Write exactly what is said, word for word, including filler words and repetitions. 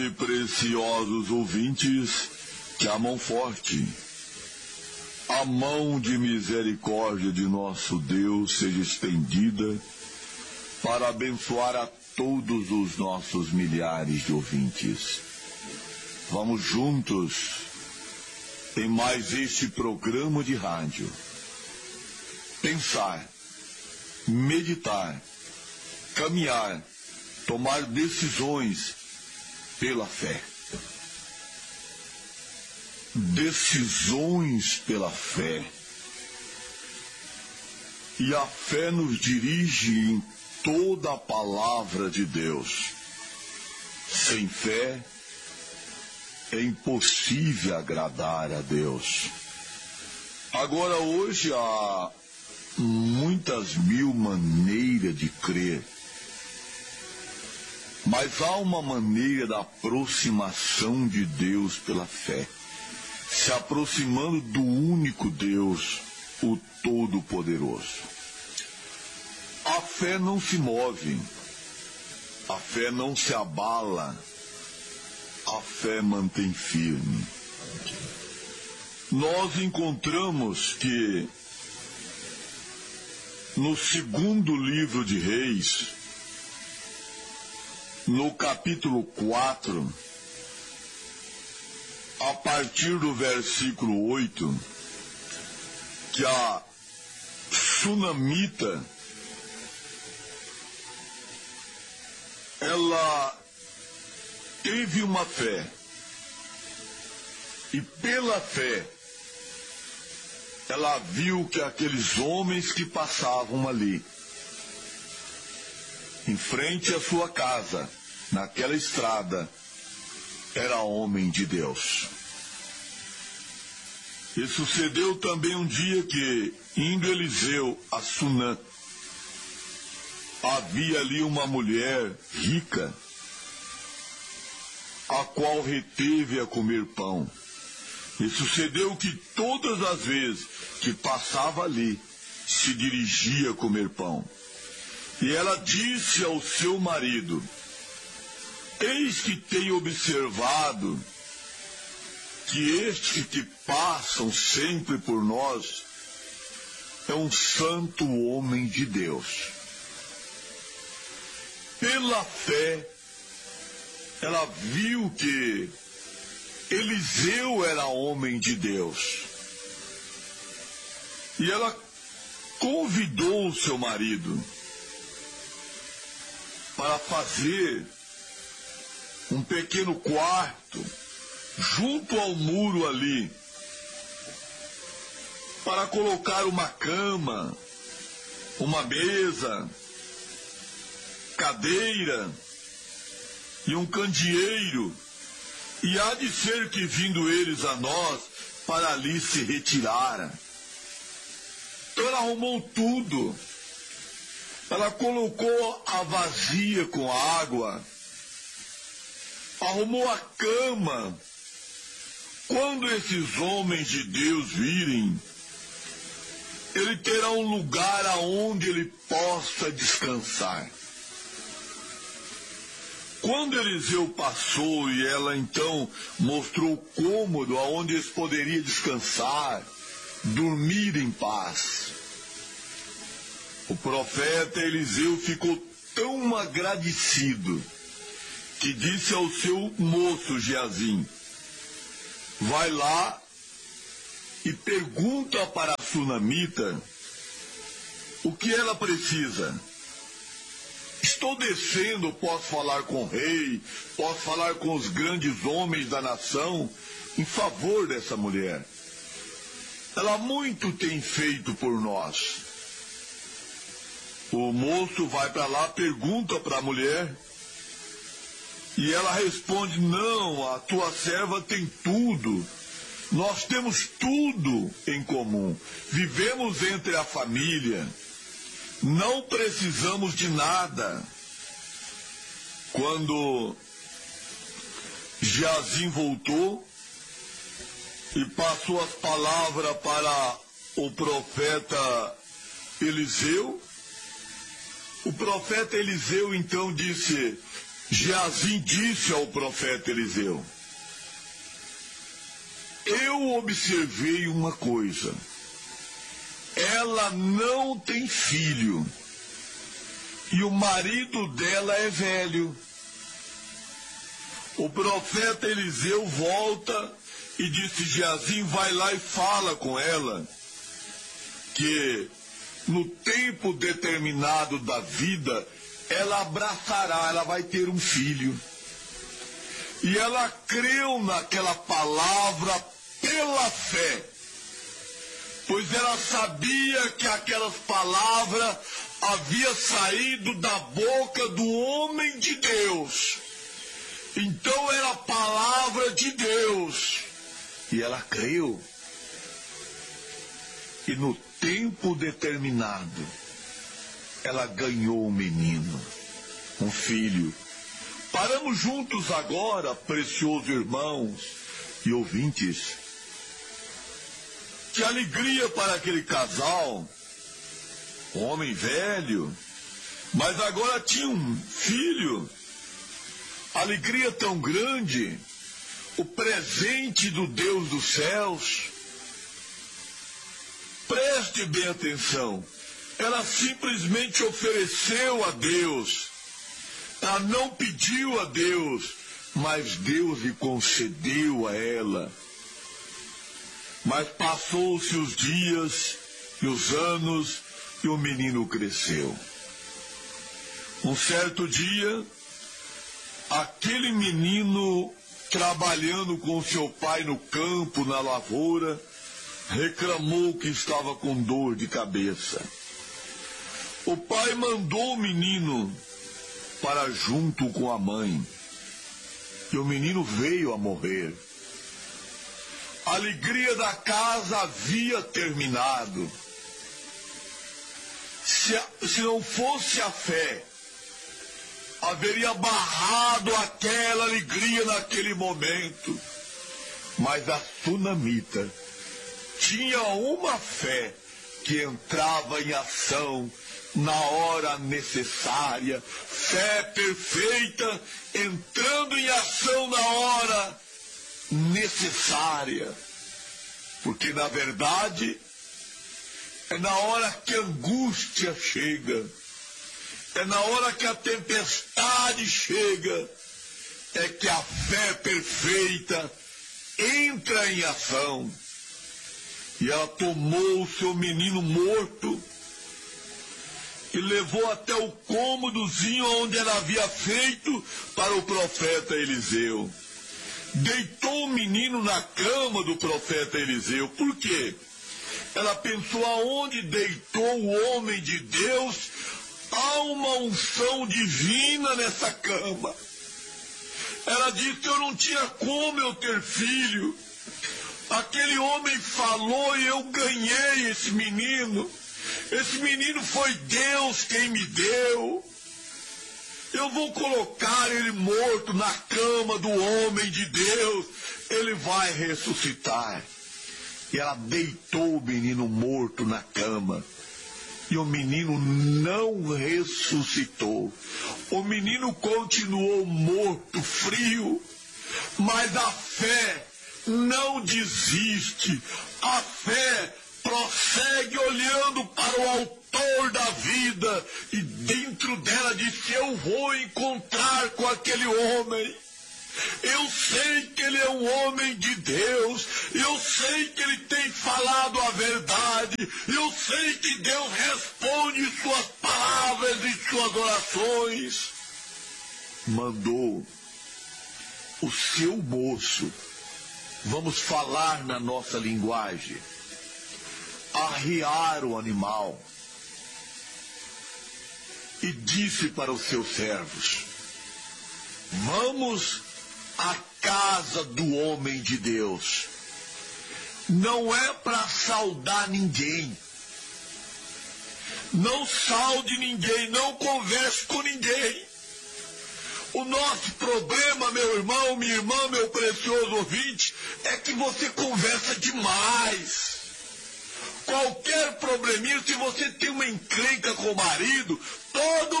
E preciosos ouvintes, que a mão forte, a mão de misericórdia de nosso Deus seja estendida para abençoar a todos os nossos milhares de ouvintes. Vamos juntos em mais este programa de rádio. Pensar, meditar, caminhar, tomar decisões pela fé. Decisões pela fé. E a fé nos dirige em toda a palavra de Deus. Sem fé é impossível agradar a Deus. Agora, hoje há muitas mil maneiras de crer. Mas há uma maneira da aproximação de Deus pela fé, se aproximando do único Deus, o Todo-Poderoso. A fé não se move, a fé não se abala, a fé mantém firme. Nós encontramos que no segundo livro de Reis, no capítulo quatro, a partir do versículo oito, que a sunamita, ela teve uma fé, e pela fé, ela viu que aqueles homens que passavam ali, em frente à sua casa, naquela estrada, era homem de Deus. E sucedeu também um dia que, indo Eliseu a Sunã, havia ali uma mulher rica, a qual reteve a comer pão. E sucedeu que todas as vezes que passava ali, se dirigia a comer pão. E ela disse ao seu marido: eis que tenho observado que estes que passam sempre por nós é um santo homem de Deus. Pela fé, ela viu que Eliseu era homem de Deus. E ela convidou o seu marido para fazer um pequeno quarto junto ao muro ali, para colocar uma cama, uma mesa, cadeira e um candeeiro, e há de ser que vindo eles a nós, para ali se retiraram. Então ela arrumou tudo. Ela colocou a vasilha com água, arrumou a cama. Quando esses homens de Deus virem, ele terá um lugar aonde ele possa descansar. Quando Eliseu passou e ela então mostrou o cômodo aonde eles poderiam descansar, dormir em paz, o profeta Eliseu ficou tão agradecido que disse ao seu moço Geazim: vai lá e pergunta para a sunamita o que ela precisa. Estou descendo, posso falar com o rei, posso falar com os grandes homens da nação em favor dessa mulher. Ela muito tem feito por nós. O moço vai para lá, pergunta para a mulher, e ela responde: não, a tua serva tem tudo. Nós temos tudo em comum. Vivemos entre a família. Não precisamos de nada. Quando Geazim voltou e passou as palavras para o profeta Eliseu, o profeta Eliseu então disse: Geazim disse ao profeta Eliseu: eu observei uma coisa, ela não tem filho, e o marido dela é velho. O profeta Eliseu volta e disse: Geazim, vai lá e fala com ela, que no tempo determinado da vida, ela abraçará, ela vai ter um filho. E ela creu naquela palavra pela fé, pois ela sabia que aquelas palavras haviam saído da boca do homem de Deus. Então era a palavra de Deus. E ela creu. E no tempo determinado, ela ganhou um menino, um filho. Paramos juntos agora, preciosos irmãos e ouvintes. Que alegria para aquele casal, um homem velho, mas agora tinha um filho. Alegria tão grande, o presente do Deus dos céus. Preste bem atenção, ela simplesmente ofereceu a Deus, ela não pediu a Deus, mas Deus lhe concedeu a ela. Mas passou-se os dias e os anos e o menino cresceu. Um certo dia, aquele menino, trabalhando com seu pai no campo, na lavoura, reclamou que estava com dor de cabeça. O pai mandou o menino para junto com a mãe, e o menino veio a morrer. A alegria da casa havia terminado. Se, se não fosse a fé, haveria barrado aquela alegria naquele momento. Mas a sunamita tinha uma fé que entrava em ação na hora necessária, fé perfeita entrando em ação na hora necessária, porque na verdade é na hora que a angústia chega, é na hora que a tempestade chega, é que a fé perfeita entra em ação. E ela tomou o seu menino morto e levou até o cômodozinho onde ela havia feito para o profeta Eliseu. Deitou o menino na cama do profeta Eliseu. Por quê? Ela pensou: aonde deitou o homem de Deus, há uma unção divina nessa cama. Ela disse: eu não tinha como eu ter filho. Aquele homem falou e eu ganhei esse menino. Esse menino foi Deus quem me deu. Eu vou colocar ele morto na cama do homem de Deus. Ele vai ressuscitar. E ela deitou o menino morto na cama. E o menino não ressuscitou. O menino continuou morto, frio. Mas a fé não desiste. A fé prossegue olhando para o autor da vida, e dentro dela disse: eu vou encontrar com aquele homem. Eu sei que ele é um homem de Deus, eu sei que ele tem falado a verdade, eu sei que Deus responde suas palavras e suas orações. Mandou o seu moço, vamos falar na nossa linguagem, arriar o animal, e disse para os seus servos: vamos à casa do homem de Deus. Não é para saudar ninguém, não saude ninguém, não converse com ninguém. O nosso problema, meu irmão, minha irmã, meu precioso ouvinte, é que você conversa demais. Qualquer probleminha, se você tem uma encrenca com o marido, todo